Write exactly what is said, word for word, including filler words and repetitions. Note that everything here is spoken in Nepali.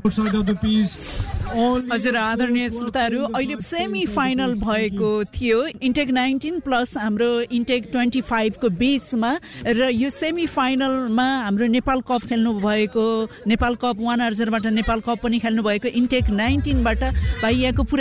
हजुर आदरणीय श्रोताहरू, अहिले सेमी फाइनल भएको थियो इन्टेक नाइन्टिन प्लस हाम्रो इन्टेक ट्वेन्टी फाइभको बिचमा, र यो सेमी फाइनलमा हाम्रो नेपाल कप खेल्नु भएको, Nepal cup one अर्जरबाट Nepal cup पनि खेल्नु भएको इन्टेक नाइन्टिनबाट भाइ यहाँको